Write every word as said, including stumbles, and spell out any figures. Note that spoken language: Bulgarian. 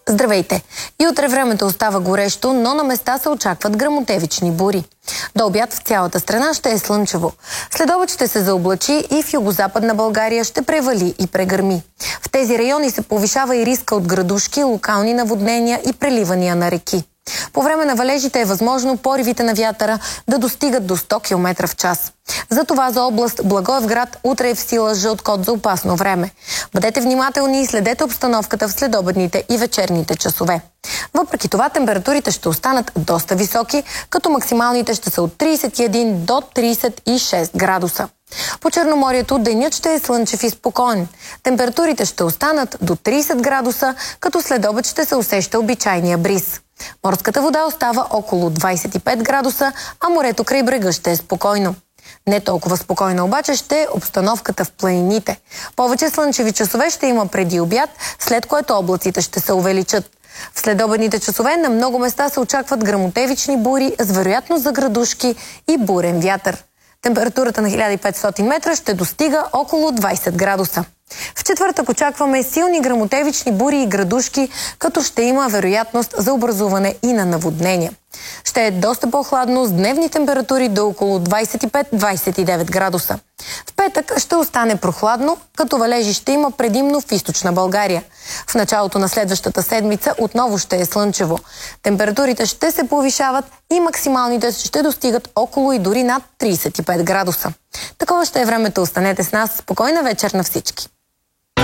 Здравейте! И утре времето остава горещо, но на места се очакват гръмотевични бури. До обяд в цялата страна ще е слънчево. Следобед ще се заоблачи и в югозападна България ще превали и прегърми. В тези райони се повишава и риска от градушки, локални наводнения и преливания на реки. По време на валежите е възможно поривите на вятъра да достигат до сто километра в час. Затова за област Благоевград утре е в сила жълт код за опасно време. Бъдете внимателни и следете обстановката в следобедните и вечерните часове. Въпреки това температурите ще останат доста високи, като максималните ще са от тридесет и един до тридесет и шест градуса. По Черноморието денят ще е слънчев и спокоен. Температурите ще останат до тридесет градуса, като следобед ще се усеща обичайния бриз. Морската вода остава около двадесет и пет градуса, а морето край брега ще е спокойно. Не толкова спокойна обаче ще е обстановката в планините. Повече слънчеви часове ще има преди обяд, след което облаците ще се увеличат. В следобедните часове на много места се очакват гръмотевични бури с вероятност за градушки и бурен вятър. Температурата на хиляда и петстотин метра ще достига около двадесет градуса. В четвъртък очакваме силни гръмотевични бури и градушки, като ще има вероятност за образуване и на наводнения. Ще е доста по-хладно с дневни температури до около двадесет и пет до двадесет и девет градуса. В петък ще остане прохладно, като валежи ще има предимно в източна България. В началото на следващата седмица отново ще е слънчево. Температурите ще се повишават и максималните ще достигат около и дори над тридесет и пет градуса. Такова ще е времето. Останете с нас. Спокойна вечер на всички!